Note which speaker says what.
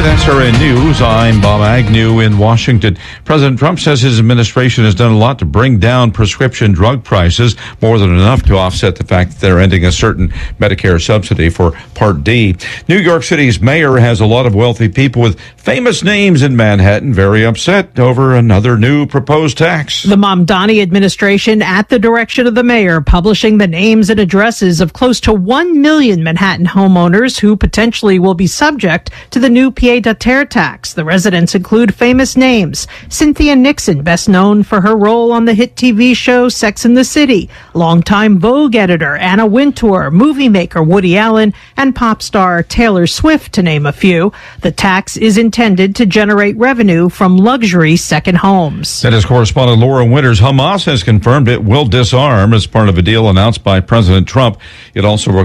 Speaker 1: SRN News, I'm Bob Agnew in Washington. President Trump says his administration has done a lot to bring down prescription drug prices, more than enough to offset the fact that they're ending a certain Medicare subsidy for Part D. New York City's mayor has a lot of wealthy people with famous names in Manhattan very upset over another new proposed tax.
Speaker 2: The Mamdani administration, at the direction of the mayor, publishing the names and addresses of close to 1 million Manhattan homeowners who potentially will be subject to the new pied-à-terre tax. The residents include famous names: Cynthia Nixon, best known for her role on the hit TV show Sex and the City, longtime Vogue editor Anna Wintour, movie maker Woody Allen, and pop star Taylor Swift, to name a few. The tax is intended to generate revenue from luxury second homes.
Speaker 1: That is correspondent Laura Winters. Hamas has confirmed it will disarm as part of a deal announced by President Trump. It also